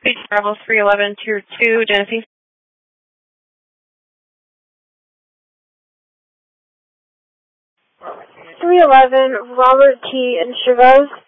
Beach Travel 311 Tier 2, Genesee. 311 Robert T. and Chavez.